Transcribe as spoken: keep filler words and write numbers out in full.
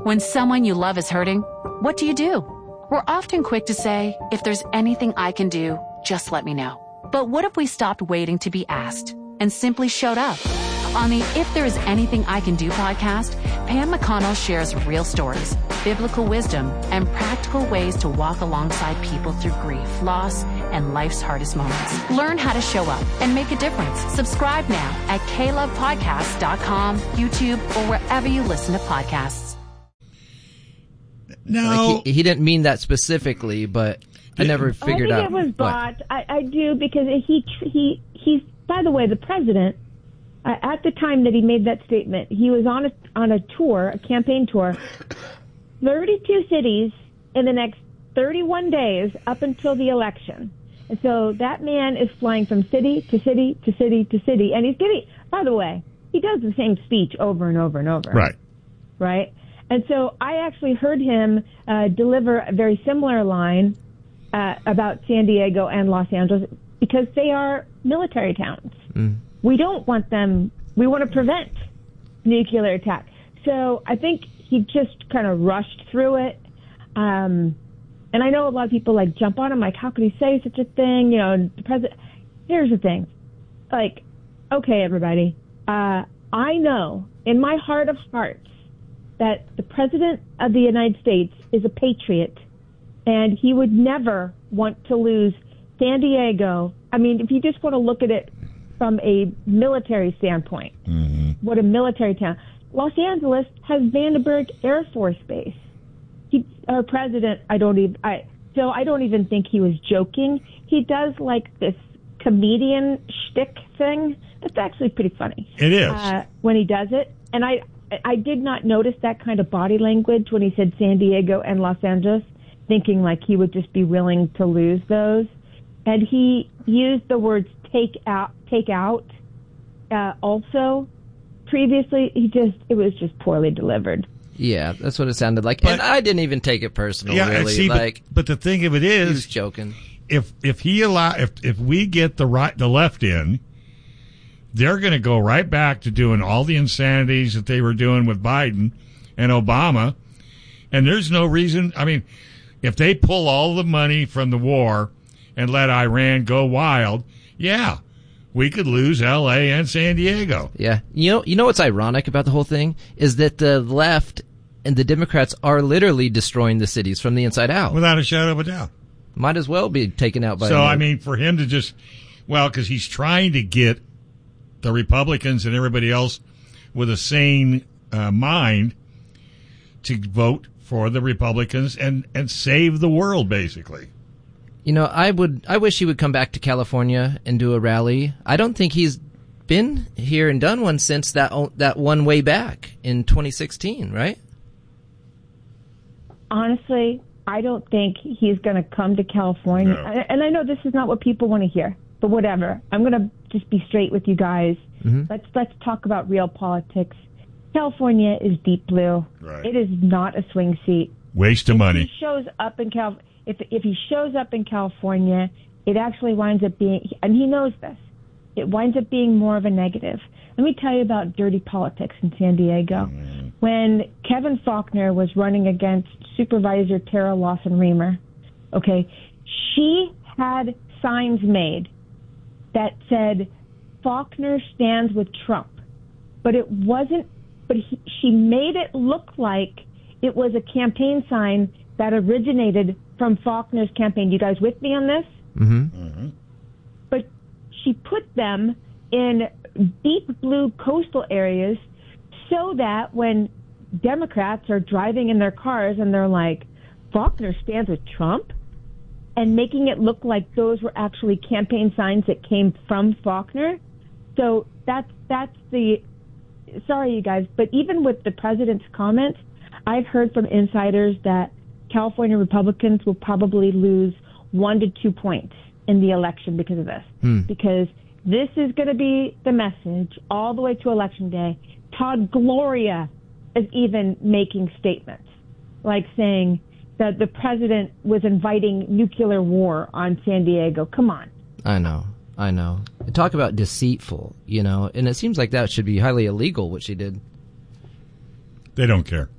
When someone you love is hurting, what do you do? We're often quick to say, if there's anything I can do, just let me know. But what if we stopped waiting to be asked and simply showed up? On the If There Is Anything I Can Do podcast, Pam McConnell shares real stories, biblical wisdom, and practical ways to walk alongside people through grief, loss, and life's hardest moments. Learn how to show up and make a difference. Subscribe now at k love podcast dot com, YouTube, or wherever you listen to podcasts. No. Like he, he didn't mean that specifically, but I never figured out. out. I think it was bot. I, I do, because he, he, he's, by the way, the president, uh, at the time that he made that statement, he was on a, on a tour, a campaign tour, thirty-two cities in the next thirty-one days up until the election. And so that man is flying from city to city to city to city. And he's getting, by the way, he does the same speech over and over and over. Right. Right? And so I actually heard him uh, deliver a very similar line uh, about San Diego and Los Angeles, because they are military towns. Mm. We don't want them, we want to prevent nuclear attack. So I think he just kind of rushed through it. Um, and I know a lot of people like jump on him, like, how could he say such a thing? You know, the president. Here's the thing. Like, okay, everybody, uh, I know in my heart of hearts that the president of the United States is a patriot, and he would never want to lose San Diego. I mean, if you just want to look at it from a military standpoint, mm-hmm. what a military town. Los Angeles has Vandenberg Air Force Base. He, our president, I don't even, I, so I don't even think he was joking. He does like this comedian shtick thing. That's actually pretty funny. It is. Uh, when he does it. And I, I did not notice that kind of body language when he said San Diego and Los Angeles, thinking like he would just be willing to lose those. And he used the words take out, take out, uh, also. Previously, he just, it was just poorly delivered. Yeah, that's what it sounded like. But, and I didn't even take it personal, yeah, really. See, like, but, but the thing of it is, he was joking. If if he allow if if we get the right the left in, they're going to go right back to doing all the insanities that they were doing with Biden and Obama. And there's no reason. I mean, if they pull all the money from the war and let Iran go wild, yeah, we could lose L A and San Diego. Yeah. You know, you know what's ironic about the whole thing is that the left and the Democrats are literally destroying the cities from the inside out. Without a shadow of a doubt. Might as well be taken out by So, a I mean, for him to just, well, because he's trying to get the Republicans and everybody else with a sane uh, mind to vote for the Republicans and, and save the world, basically. You know, I would, I wish he would come back to California and do a rally. I don't think he's been here and done one since that that one way back in twenty sixteen, right? Honestly, I don't think he's going to come to California. No. And I know this is not what people want to hear, but whatever. I'm going to just be straight with you guys. Mm-hmm. Let's let's talk about real politics. California is deep blue. Right. It is not a swing seat. Waste of if money. He shows up in Cal. If if he shows up in California, it actually winds up being, and he knows this, it winds up being more of a negative. Let me tell you about dirty politics in San Diego. Mm. When Kevin Faulconer was running against Supervisor Tara Lawson-Remer, okay, she had signs made that said Faulconer stands with Trump, but it wasn't. But he, she made it look like it was a campaign sign that originated from Faulconer's campaign. You guys with me on this? Mm-hmm. Mm-hmm. But she put them in deep blue coastal areas so that when Democrats are driving in their cars and they're like, Faulconer stands with Trump, and making it look like those were actually campaign signs that came from Faulconer. So that's, that's the, sorry you guys, but even with the president's comments, I've heard from insiders that California Republicans will probably lose one to two points in the election because of this. Hmm. Because this is going to be the message all the way to Election Day. Todd Gloria is even making statements like saying that the president was inviting nuclear war on San Diego. Come on. I know. I know. Talk about deceitful, you know, and it seems like that should be highly illegal, what she did. They don't care.